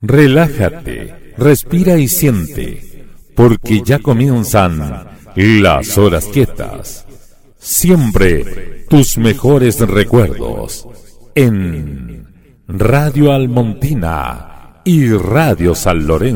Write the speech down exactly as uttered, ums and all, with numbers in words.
Relájate, respira y siente, porque ya comienzan las horas quietas. Siempre tus mejores recuerdos en Radio Almontina y Radio San Lorenzo.